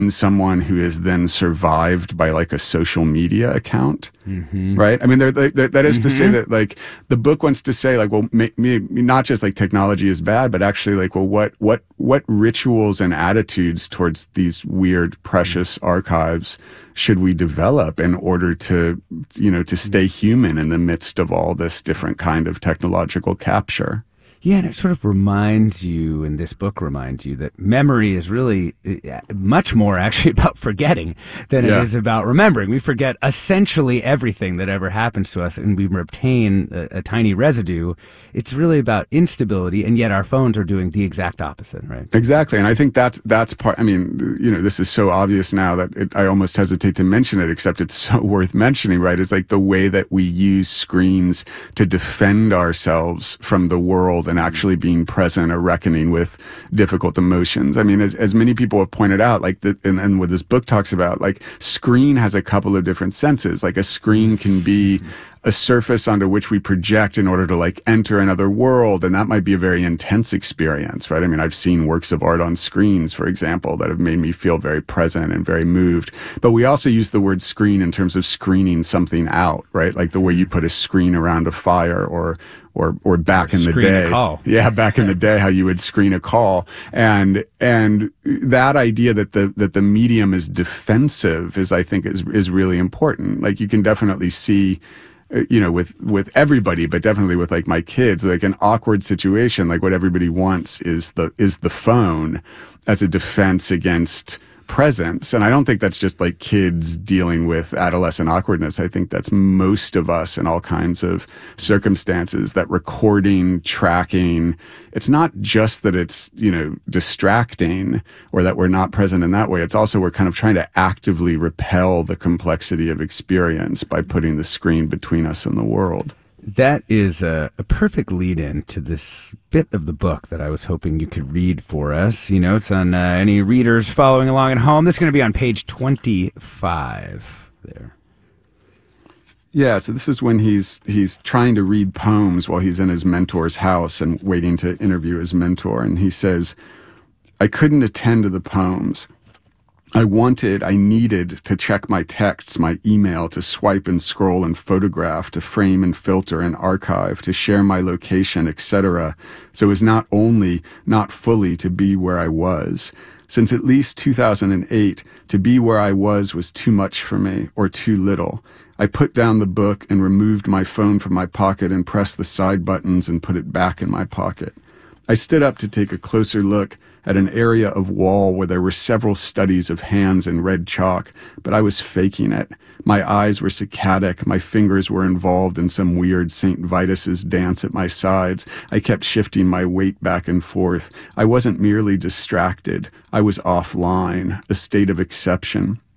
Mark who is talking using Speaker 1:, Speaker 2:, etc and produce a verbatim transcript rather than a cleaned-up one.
Speaker 1: someone who is then survived by like a social media account, mm-hmm. right? I mean, they're, they're, that is mm-hmm. to say that like the book wants to say like, well, may, may, not just like technology is bad, but actually like, well, what what what rituals and attitudes towards these weird, precious mm-hmm. archives should we develop in order to, you know, to stay human in the midst of all this different kind of technological capture?
Speaker 2: Yeah, and it sort of reminds you, and this book reminds you, that memory is really much more actually about forgetting than yeah. it is about remembering. We forget essentially everything that ever happens to us, and we retain a, a tiny residue. It's really about instability, and yet our phones are doing the exact opposite, right?
Speaker 1: Exactly, and I think that's, that's part, I mean, you know, this is so obvious now that it, I almost hesitate to mention it, except it's so worth mentioning, right? It's like the way that we use screens to defend ourselves from the world and actually being present or reckoning with difficult emotions. I mean, as, as many people have pointed out, like, the, and, and what this book talks about, like, screen has a couple of different senses. Like, a screen can be a surface onto which we project in order to like enter another world. And that might be a very intense experience, right? I mean, I've seen works of art on screens, for example, that have made me feel very present and very moved. But we also use the word screen in terms of screening something out, right? Like the way you put a screen around a fire, or or or back
Speaker 2: or
Speaker 1: in the
Speaker 2: screen
Speaker 1: day.
Speaker 2: A call.
Speaker 1: Yeah, back in the day, how you would screen a call. And and that idea that the that the medium is defensive is, I think, is is really important. Like, you can definitely see, you know, with, with everybody, but definitely with like my kids, like an awkward situation, like what everybody wants is the, is the phone as a defense against presence. And I don't think that's just like kids dealing with adolescent awkwardness. I think that's most of us in all kinds of circumstances, that recording, tracking, it's not just that it's, you know, distracting or that we're not present in that way. It's also we're kind of trying to actively repel the complexity of experience by putting the screen between us and the world.
Speaker 2: That is a, a perfect lead-in to this bit of the book that I was hoping you could read for us. You know, it's on uh, any readers following along at home. This is going to be on page twenty-five there.
Speaker 1: Yeah, so this is when he's he's trying to read poems while he's in his mentor's house and waiting to interview his mentor. And he says, "I couldn't attend to the poems. I wanted, I needed to check my texts, my email, to swipe and scroll and photograph, to frame and filter and archive, to share my location, et cetera. So as not only, not fully, to be where I was. Since at least two thousand eight, to be where I was was too much for me, or too little. I put down the book and removed my phone from my pocket and pressed the side buttons and put it back in my pocket. I stood up to take a closer look at an area of wall where there were several studies of hands in red chalk, but I was faking it. My eyes were saccadic, my fingers were involved in some weird Saint Vitus's dance at my sides. I kept shifting my weight back and forth. I wasn't merely distracted. I was offline, a state of exception.